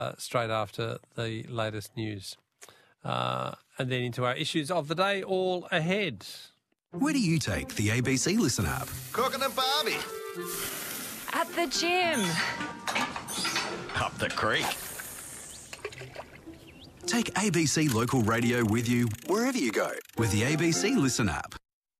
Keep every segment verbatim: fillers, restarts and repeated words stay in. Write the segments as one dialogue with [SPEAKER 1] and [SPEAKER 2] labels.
[SPEAKER 1] uh, straight after the latest news. Uh, and then into our issues of the day, all ahead.
[SPEAKER 2] Where do you take the A B C Listen app?
[SPEAKER 3] Cooking a barbie.
[SPEAKER 4] At the gym.
[SPEAKER 3] Up the creek.
[SPEAKER 2] Take A B C Local Radio with you wherever you go with the A B C Listen app.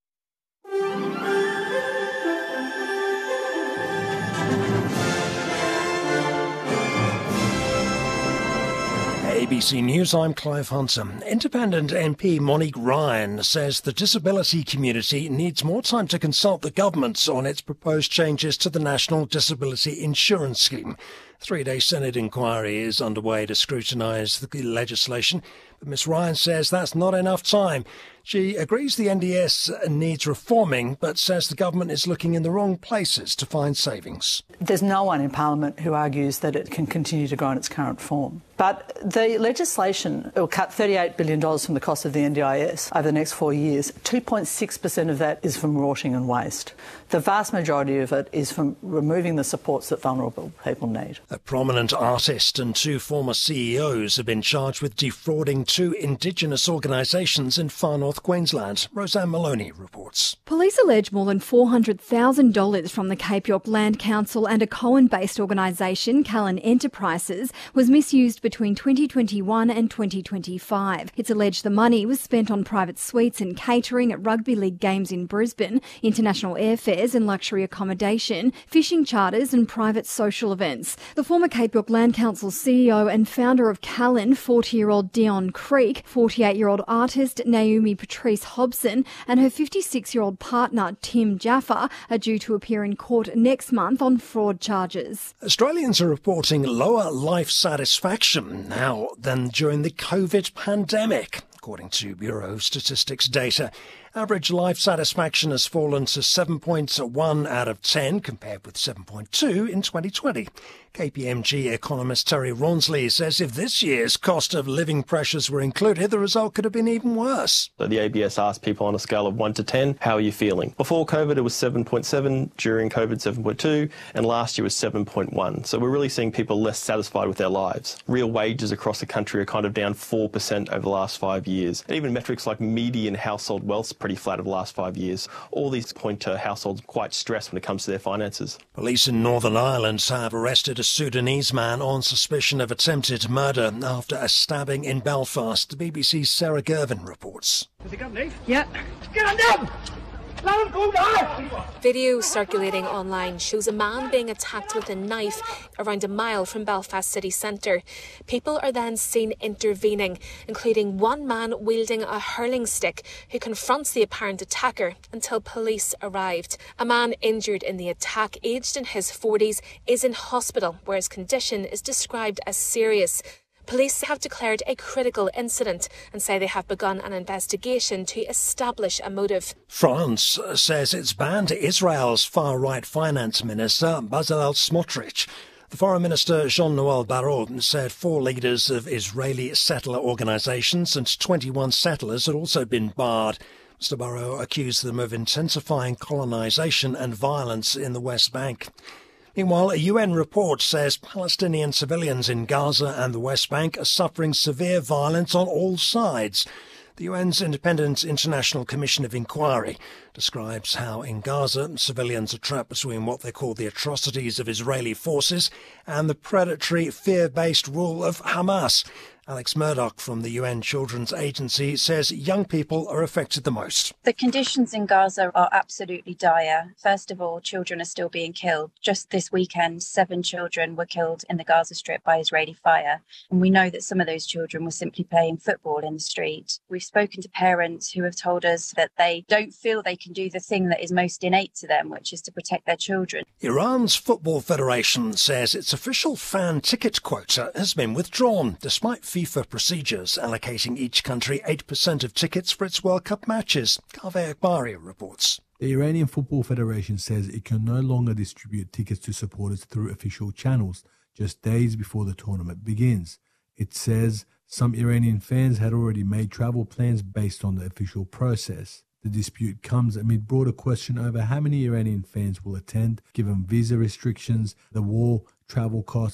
[SPEAKER 5] A B C News, I'm Clive Hunter. Independent M P Monique Ryan says the disability community needs more time to consult the government on its proposed changes to the National Disability Insurance Scheme. A three-day Senate inquiry is underway to scrutinise the legislation, but Miss Ryan says that's not enough time. She agrees the N D S needs reforming, but says the government is looking in the wrong places to find savings.
[SPEAKER 6] There's no one in Parliament who argues that it can continue to grow in its current form. But the legislation will cut thirty-eight billion dollars from the cost of the N D I S over the next four years. two point six percent of that is from rorting and waste. The vast majority of it is from removing the supports that vulnerable people need.
[SPEAKER 5] A prominent artist and two former C E Os have been charged with defrauding two Indigenous organisations in far north Queensland. Roseanne Maloney reports.
[SPEAKER 7] Police allege more than four hundred thousand dollars from the Cape York Land Council and a Coen-based organisation, Callan Enterprises, was misused between twenty twenty-one and twenty twenty-five. It's alleged the money was spent on private suites and catering at rugby league games in Brisbane, international airfares and luxury accommodation, fishing charters and private social events. The former Cape York Land Council C E O and founder of Callan, forty-year-old Dion Creek, forty-eight-year-old artist Naomi Patrice Hobson and her fifty-six-year-old partner Tim Jaffa are due to appear in court next month on fraud charges.
[SPEAKER 5] Australians are reporting lower life satisfaction now than during the COVID pandemic, according to Bureau of Statistics data. Average life satisfaction has fallen to seven point one out of ten, compared with seven point two in twenty twenty. K P M G economist Terry Rawnsley says if this year's cost of living pressures were included, the result could have been even worse.
[SPEAKER 8] So the A B S asked people on a scale of one to ten, how are you feeling? Before COVID, it was seven point seven, during COVID, seven point two, and last year was seven point one. So we're really seeing people less satisfied with their lives. Real wages across the country are kind of down four percent over the last five years. And even metrics like median household wealth pretty flat over the last five years. All these point to households quite stressed when it comes to their finances.
[SPEAKER 5] Police in Northern Ireland have arrested a Sudanese man on suspicion of attempted murder after a stabbing in Belfast. The B B C's Sarah Gervin reports.
[SPEAKER 9] Has he got a knife? Yeah. Get him down! Let him go down!
[SPEAKER 4] Video circulating online shows a man being attacked with a knife around a mile from Belfast city centre. People are then seen intervening, including one man wielding a hurling stick who confronts the apparent attacker until police arrived. A man injured in the attack, aged in his forties, is in hospital where his condition is described as serious. Police have declared a critical incident and say they have begun an investigation to establish a motive.
[SPEAKER 5] France says it's banned Israel's far-right finance minister, Bezalel Smotrich. The Foreign Minister Jean-Noël Barrot said four leaders of Israeli settler organisations and twenty-one settlers had also been barred. Mister Barrot accused them of intensifying colonisation and violence in the West Bank. Meanwhile, a U N report says Palestinian civilians in Gaza and the West Bank are suffering severe violence on all sides. The U N's Independent International Commission of Inquiry describes how in Gaza civilians are trapped between what they call the atrocities of Israeli forces and the predatory, fear-based rule of Hamas. Alex Murdoch from the U N Children's Agency says young people are affected the most.
[SPEAKER 10] The conditions in Gaza are absolutely dire. First of all, children are still being killed. Just this weekend, seven children were killed in the Gaza Strip by Israeli fire. And we know that some of those children were simply playing football in the street. We've spoken to parents who have told us that they don't feel they can do the thing that is most innate to them, which is to protect their children.
[SPEAKER 5] Iran's Football Federation says its official fan ticket quota has been withdrawn, despite FIFA procedures allocating each country eight percent of tickets for its World Cup matches. Kaveh Akbari reports.
[SPEAKER 11] The Iranian Football Federation says it can no longer distribute tickets to supporters through official channels, just days before the tournament begins. It says some Iranian fans had already made travel plans based on the official process. The dispute comes amid broader question over how many Iranian fans will attend, given visa restrictions, the war, travel costs,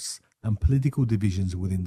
[SPEAKER 11] and political divisions within